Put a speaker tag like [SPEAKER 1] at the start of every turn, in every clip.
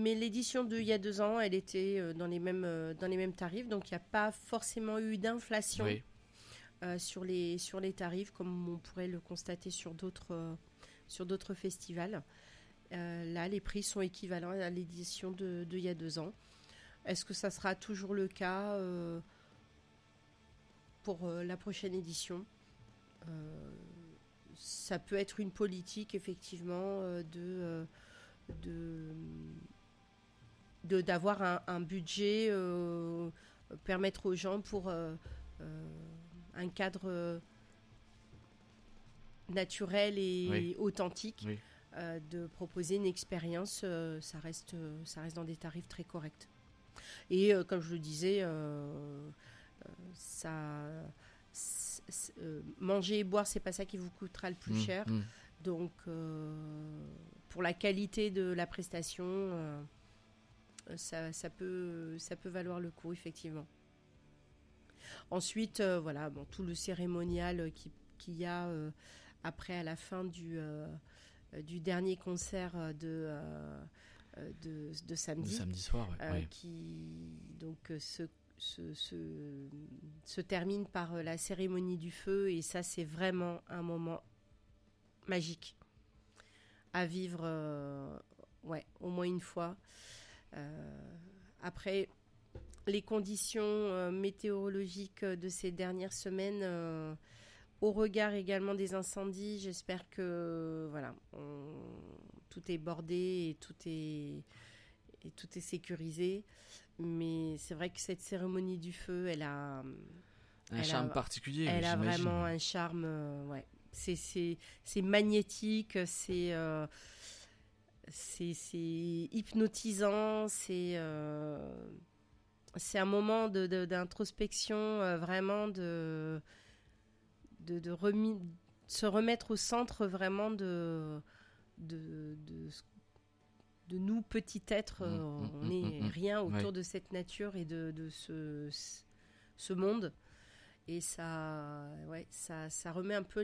[SPEAKER 1] Mais l'édition d'il y a 2 ans, elle était dans les mêmes tarifs, donc il n'y a pas forcément eu d'inflation sur les tarifs, comme on pourrait le constater sur d'autres festivals. Là, les prix sont équivalents à l'édition d'il y a 2 ans. Est-ce que ça sera toujours le cas pour la prochaine édition? Ça peut être une politique, effectivement, d'avoir un budget, permettre aux gens pour un cadre naturel et authentique, de proposer une expérience. Ça reste dans des tarifs très corrects. Et comme je le disais, manger et boire, c'est pas ça qui vous coûtera le plus cher. Donc, pour la qualité de la prestation, ça peut valoir le coup, effectivement. Ensuite, tout le cérémonial qu'il y a après, à la fin du dernier concert de samedi.
[SPEAKER 2] De samedi soir,
[SPEAKER 1] qui donc se termine par la cérémonie du feu, et ça, c'est vraiment un moment magique à vivre au moins une fois. Après, les conditions météorologiques de ces dernières semaines, au regard également des incendies, j'espère que tout est bordé et tout est sécurisé. Mais c'est vrai que cette cérémonie du feu, elle a
[SPEAKER 2] un charme particulier.
[SPEAKER 1] Elle a vraiment un charme. C'est magnétique, c'est hypnotisant, c'est un moment d'introspection, vraiment de se remettre au centre, vraiment de nous, petits êtres. On n'est rien autour de cette nature et de ce monde. Et ça remet un peu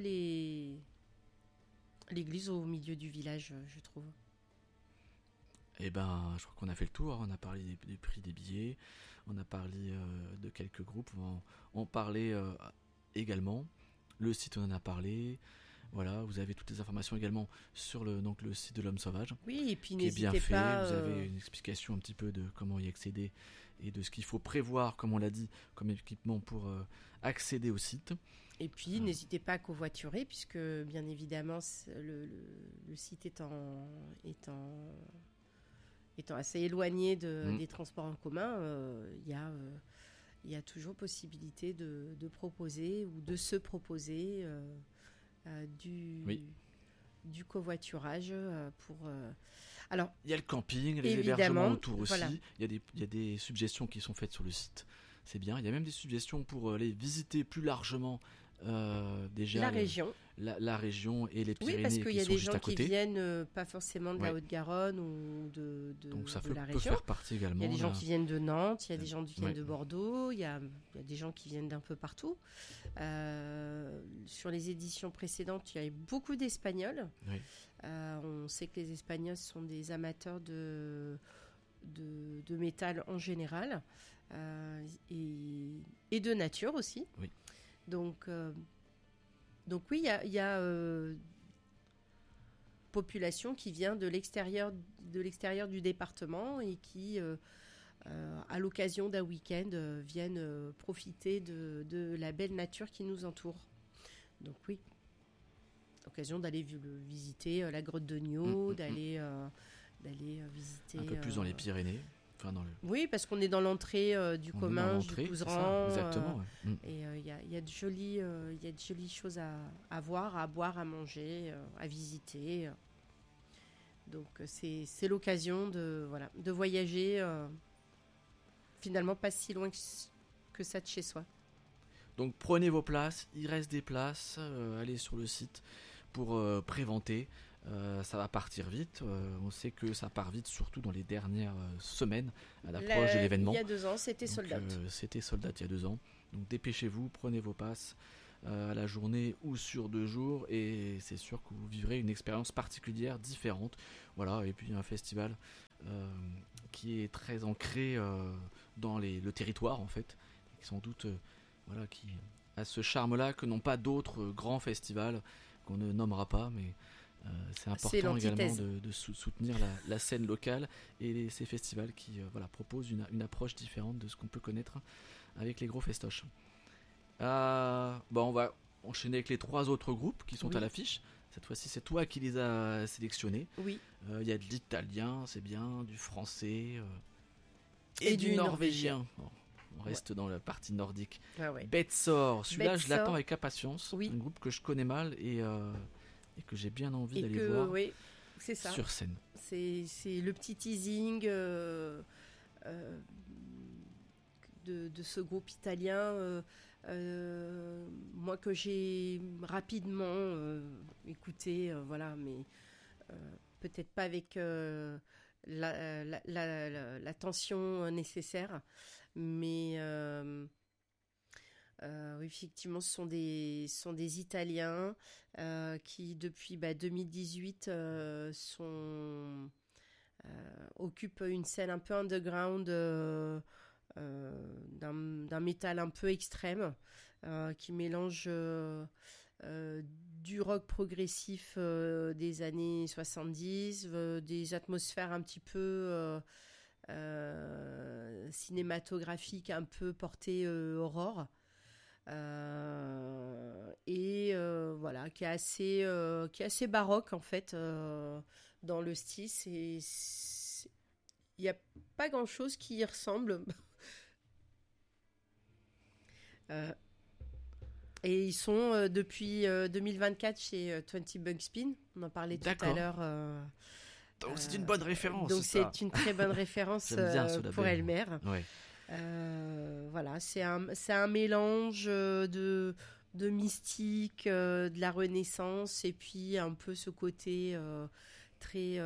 [SPEAKER 1] l'église au milieu du village, je trouve.
[SPEAKER 2] Eh ben, je crois qu'on a fait le tour. On a parlé des prix des billets, on a parlé de quelques groupes, on va en parler également. Le site, on en a parlé. Voilà, vous avez toutes les informations également sur le site de l'Homme Sauvage.
[SPEAKER 1] Oui, et puis
[SPEAKER 2] qui est bien
[SPEAKER 1] n'hésitez
[SPEAKER 2] fait.
[SPEAKER 1] pas.
[SPEAKER 2] Vous avez une explication un petit peu de comment y accéder et de ce qu'il faut prévoir, comme on l'a dit, comme équipement pour accéder au site.
[SPEAKER 1] Et puis n'hésitez pas à covoiturer, puisque bien évidemment le site étant assez éloigné des transports en commun, il y a toujours possibilité de proposer ou de se proposer du covoiturage pour. Alors,
[SPEAKER 2] il y a le camping, les hébergements autour aussi. Voilà. Il y a des suggestions qui sont faites sur le site. C'est bien. Il y a même des suggestions pour aller visiter plus largement déjà
[SPEAKER 1] la région.
[SPEAKER 2] La région et les Pyrénées,
[SPEAKER 1] parce qu'il y a des gens qui
[SPEAKER 2] viennent
[SPEAKER 1] pas forcément de la Haute-Garonne ou de
[SPEAKER 2] donc ça
[SPEAKER 1] de la
[SPEAKER 2] peut
[SPEAKER 1] région.
[SPEAKER 2] Faire partie également.
[SPEAKER 1] Il y a des gens qui viennent de Nantes, il y a des gens qui viennent de Bordeaux, il y a des gens qui viennent d'un peu partout. Sur les éditions précédentes, il y avait beaucoup d'Espagnols. On sait que les Espagnols sont des amateurs de métal en général, et de nature aussi. Donc oui, il y a population qui vient de l'extérieur du département et qui, à l'occasion d'un week-end, viennent profiter de la belle nature qui nous entoure. Donc oui, l'occasion d'aller visiter la grotte de Niaux, d'aller visiter...
[SPEAKER 2] Un peu plus dans les Pyrénées.
[SPEAKER 1] Oui, parce qu'on est dans l'entrée du Comminges, du Couserans.
[SPEAKER 2] Exactement.
[SPEAKER 1] Et il y a de jolies choses à voir, à boire, à manger, à visiter. Donc c'est l'occasion de voyager, finalement pas si loin que ça de chez soi.
[SPEAKER 2] Donc prenez vos places, il reste des places, allez sur le site pour préventer. Ça va partir vite. On sait que ça part vite, surtout dans les dernières semaines à l'approche de l'événement.
[SPEAKER 1] Il y a 2 ans, c'était sold out.
[SPEAKER 2] C'était sold out il y a 2 ans. Donc dépêchez-vous, prenez vos passes à la journée ou sur 2 jours, et c'est sûr que vous vivrez une expérience particulière, différente. Voilà, et puis un festival qui est très ancré dans le territoire en fait, qui sans doute qui a ce charme-là que n'ont pas d'autres grands festivals qu'on ne nommera pas, mais c'est important également de soutenir la scène locale et ces festivals qui proposent une approche différente de ce qu'on peut connaître avec les gros festoches. On va enchaîner avec les 3 autres groupes qui sont à l'affiche. Cette fois-ci, c'est toi qui les as sélectionnés.
[SPEAKER 1] Oui.
[SPEAKER 2] Y a de l'italien, c'est bien, du français et du norvégien. Bon, on reste dans la partie nordique. Betsor, celui-là, je l'attends avec impatience. Un groupe que je connais mal et que j'ai bien envie d'aller voir
[SPEAKER 1] c'est ça.
[SPEAKER 2] Sur scène.
[SPEAKER 1] C'est le petit teasing de ce groupe italien. Moi que j'ai rapidement écouté, mais peut-être pas avec l'attention nécessaire, mais effectivement ce sont des Italiens qui depuis 2018 occupent une scène un peu underground d'un métal un peu extrême qui mélange du rock progressif des années 70, des atmosphères un petit peu cinématographiques, un peu portées aurore, et qui est assez baroque en fait dans le style. Il n'y a pas grand chose qui y ressemble. Et ils sont depuis 2024 chez 20 Bug Spin. On en parlait tout à l'heure.
[SPEAKER 2] Donc c'est une bonne référence.
[SPEAKER 1] Donc c'est une très bonne référence pour Elmer.
[SPEAKER 2] Ouais.
[SPEAKER 1] C'est un mélange de mystique, de la Renaissance, et puis un peu ce côté très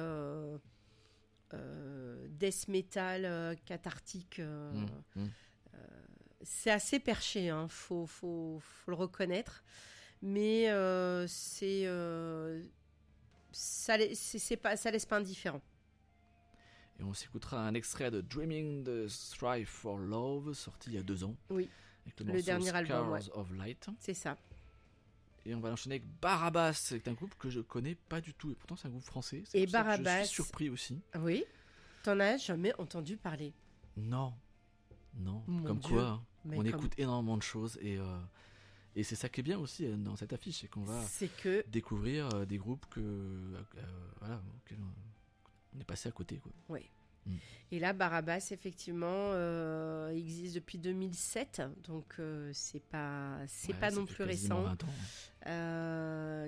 [SPEAKER 1] death metal cathartique. C'est assez perché, faut le reconnaître, mais ça laisse pas indifférent.
[SPEAKER 2] Et on s'écoutera un extrait de Dreaming the Strive for Love, sorti il y a 2 ans.
[SPEAKER 1] Oui,
[SPEAKER 2] avec le
[SPEAKER 1] dernier album.
[SPEAKER 2] of Light.
[SPEAKER 1] C'est ça.
[SPEAKER 2] Et on va enchaîner avec Barabbas, c'est un groupe que je connais pas du tout, et pourtant c'est un groupe français.
[SPEAKER 1] Et Barabbas,
[SPEAKER 2] je suis surpris aussi.
[SPEAKER 1] Oui, t'en as jamais entendu parler?
[SPEAKER 2] Non,
[SPEAKER 1] Mon
[SPEAKER 2] comme
[SPEAKER 1] Dieu.
[SPEAKER 2] quoi, on écoute énormément de choses et c'est ça qui est bien aussi dans cette affiche, c'est qu'on va découvrir des groupes auxquels on est passé à côté, quoi.
[SPEAKER 1] Oui. Et là, Barabbas, effectivement, existe depuis 2007, donc c'est pas non plus récent.
[SPEAKER 2] 20 ans.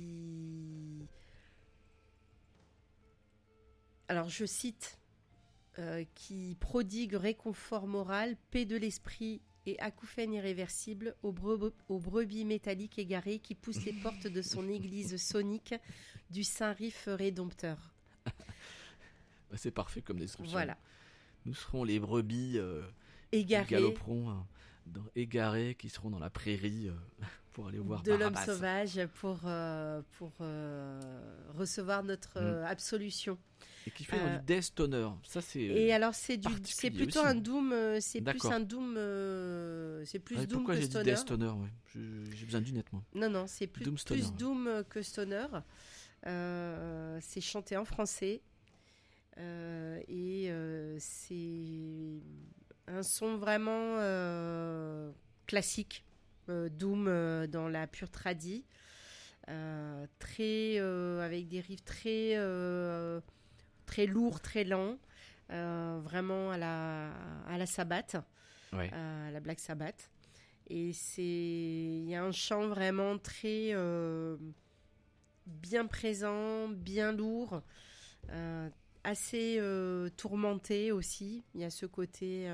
[SPEAKER 1] Alors, je cite, qui prodigue réconfort moral, paix de l'esprit et acouphènes irréversibles aux brebis métalliques égarées qui poussent les portes de son église sonique du Saint-Riff rédempteur.
[SPEAKER 2] C'est parfait comme description.
[SPEAKER 1] Voilà.
[SPEAKER 2] Nous serons les brebis
[SPEAKER 1] égarées,
[SPEAKER 2] qui galoperont égarées, qui seront dans la prairie pour aller voir
[SPEAKER 1] de
[SPEAKER 2] Barabbas.
[SPEAKER 1] l'homme sauvage pour recevoir notre absolution.
[SPEAKER 2] Et qui fait du death stoner. Ça
[SPEAKER 1] et alors c'est plutôt
[SPEAKER 2] aussi.
[SPEAKER 1] Un doom, c'est
[SPEAKER 2] D'accord.
[SPEAKER 1] plus un doom, c'est plus doom
[SPEAKER 2] pourquoi
[SPEAKER 1] que
[SPEAKER 2] j'ai
[SPEAKER 1] stoner.
[SPEAKER 2] dit death stoner, j'ai besoin d'une moi.
[SPEAKER 1] Non, c'est plus doom que stoner. C'est chanté en français. Et c'est un son vraiment classique, doom dans la pure tradi, très avec des riffs très lourds, très lents, vraiment à la Sabbath, à la Black Sabbath. Et il y a un chant vraiment très bien présent, bien lourd, assez tourmenté aussi. Il y a ce côté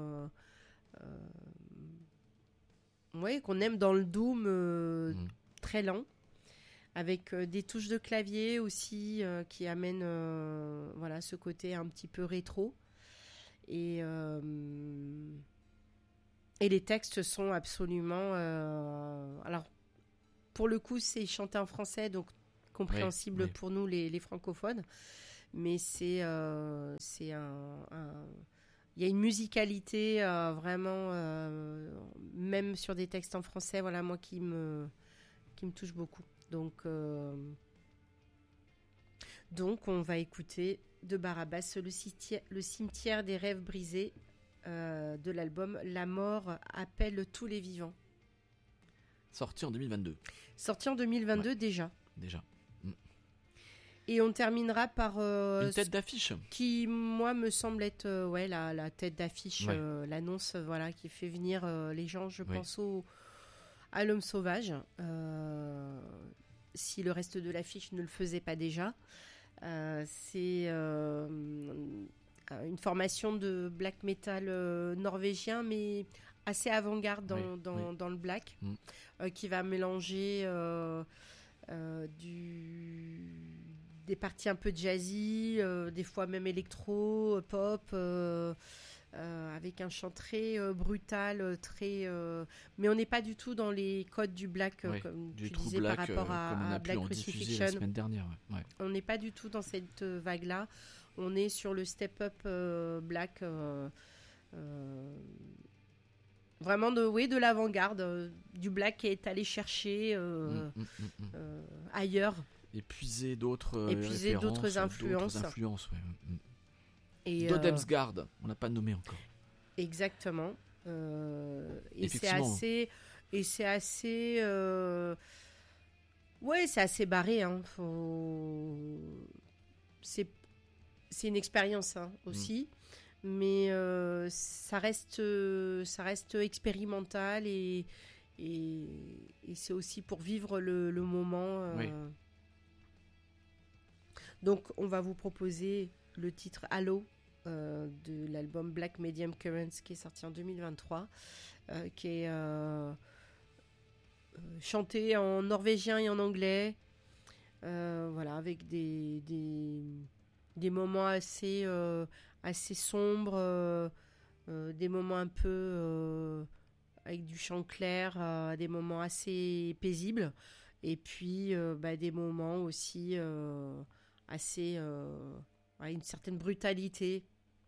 [SPEAKER 1] qu'on aime dans le doom, très lent, avec des touches de clavier aussi qui amènent ce côté un petit peu rétro. Et les textes sont absolument alors pour le coup c'est chanté en français, donc compréhensible pour nous les francophones. mais il y a une musicalité vraiment, même sur des textes en français, voilà, moi qui me touche beaucoup. Donc on va écouter de Barabas le cimetière des rêves brisés de l'album La mort appelle tous les vivants.
[SPEAKER 2] Sorti en 2022.
[SPEAKER 1] Sorti en 2022
[SPEAKER 2] Ouais.
[SPEAKER 1] déjà.
[SPEAKER 2] Mm.
[SPEAKER 1] Et on terminera par
[SPEAKER 2] une tête d'affiche
[SPEAKER 1] qui, moi, me semble être la tête d'affiche,
[SPEAKER 2] Ouais.
[SPEAKER 1] l'annonce qui fait venir les gens, je
[SPEAKER 2] Oui.
[SPEAKER 1] pense, à l'homme sauvage. Si le reste de l'affiche ne le faisait pas déjà. C'est une formation de black metal norvégien, mais assez avant-garde dans le black, qui va mélanger des parties un peu jazzy, des fois même électro, pop, avec un chant très brutal, mais on n'est pas du tout dans les codes du black, comme
[SPEAKER 2] du
[SPEAKER 1] tu
[SPEAKER 2] true
[SPEAKER 1] disais
[SPEAKER 2] black,
[SPEAKER 1] par rapport
[SPEAKER 2] comme on a
[SPEAKER 1] à
[SPEAKER 2] pu
[SPEAKER 1] Black
[SPEAKER 2] en diffuser
[SPEAKER 1] Crucifixion.
[SPEAKER 2] la semaine dernière. Ouais.
[SPEAKER 1] On n'est pas du tout dans cette vague-là. On est sur le step-up black, vraiment de l'avant-garde, du black qui est allé chercher ailleurs.
[SPEAKER 2] Épuiser d'autres
[SPEAKER 1] influences.
[SPEAKER 2] Ouais.
[SPEAKER 1] Et
[SPEAKER 2] Dodemsgard, on l'a pas nommé encore.
[SPEAKER 1] Exactement. Et c'est assez c'est assez barré. Hein. C'est une expérience aussi, mais ça reste expérimental et c'est aussi pour vivre le moment.
[SPEAKER 2] Oui.
[SPEAKER 1] Donc, on va vous proposer le titre Halo de l'album Black Medium Currents qui est sorti en 2023, qui est chanté en norvégien et en anglais, avec des moments assez sombres, des moments un peu avec du chant clair, des moments assez paisibles, et puis des moments aussi assez une certaine brutalité,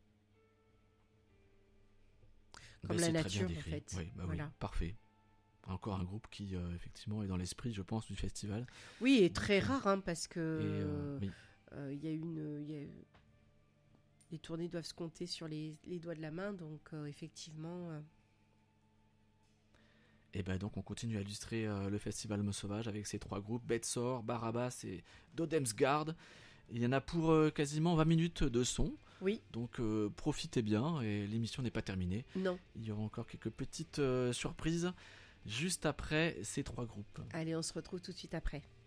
[SPEAKER 1] comme la nature en fait.
[SPEAKER 2] Oui, voilà. Oui, parfait. Encore un groupe qui effectivement est dans l'esprit, je pense, du festival.
[SPEAKER 1] Oui, et très rare parce que les tournées doivent se compter sur les doigts de la main, donc effectivement.
[SPEAKER 2] Et donc on continue à illustrer le festival Homme Sauvage avec ces trois groupes, Betsor, Barabas et Dodemsgard. Il y en a pour quasiment 20 minutes de son.
[SPEAKER 1] Oui.
[SPEAKER 2] Donc profitez bien, et l'émission n'est pas terminée.
[SPEAKER 1] Non.
[SPEAKER 2] Il y aura encore quelques petites surprises juste après ces trois groupes.
[SPEAKER 1] Allez, on se retrouve tout de suite après.